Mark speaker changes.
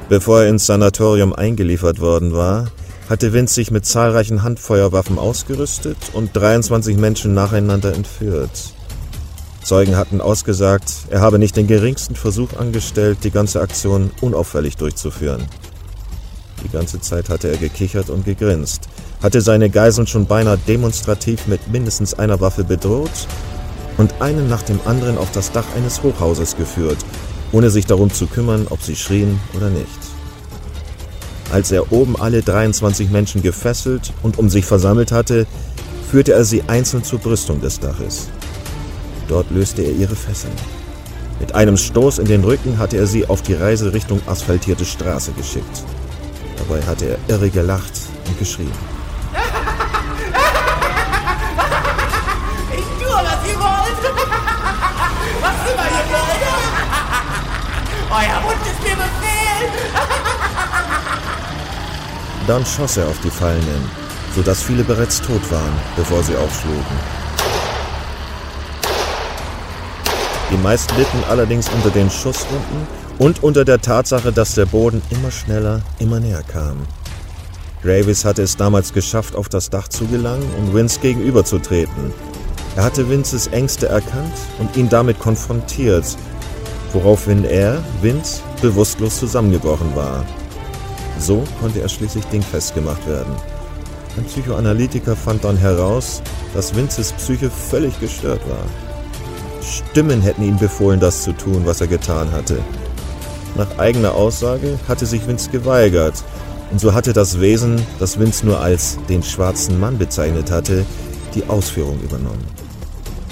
Speaker 1: Bevor er ins Sanatorium eingeliefert worden war, hatte Vince sich mit zahlreichen Handfeuerwaffen ausgerüstet und 23 Menschen nacheinander entführt. Zeugen hatten ausgesagt, er habe nicht den geringsten Versuch angestellt, die ganze Aktion unauffällig durchzuführen. Die ganze Zeit hatte er gekichert und gegrinst, hatte seine Geiseln schon beinahe demonstrativ mit mindestens einer Waffe bedroht und einen nach dem anderen auf das Dach eines Hochhauses geführt, ohne sich darum zu kümmern, ob sie schrien oder nicht. Als er oben alle 23 Menschen gefesselt und um sich versammelt hatte, führte er sie einzeln zur Brüstung des Daches. Dort löste er ihre Fesseln. Mit einem Stoß in den Rücken hatte er sie auf die Reise Richtung asphaltierte Straße geschickt. Dabei hatte er irre gelacht und geschrien.
Speaker 2: Ich tue, was ihr wollt. Was immer ihr wollt. Euer Wunsch ist mir Befehl.
Speaker 1: Dann schoss er auf die Fallenden, sodass viele bereits tot waren, bevor sie aufschlugen. Die meisten litten allerdings unter den Schusswunden und unter der Tatsache, dass der Boden immer schneller, immer näher kam. Graves hatte es damals geschafft, auf das Dach zu gelangen und Vince gegenüberzutreten. Er hatte Vinces Ängste erkannt und ihn damit konfrontiert, woraufhin er, Vince, bewusstlos zusammengebrochen war. So konnte er schließlich dingfest gemacht werden. Ein Psychoanalytiker fand dann heraus, dass Vinces Psyche völlig gestört war. Stimmen hätten ihm befohlen, das zu tun, was er getan hatte. Nach eigener Aussage hatte sich Vince geweigert, und so hatte das Wesen, das Vince nur als den schwarzen Mann bezeichnet hatte, die Ausführung übernommen.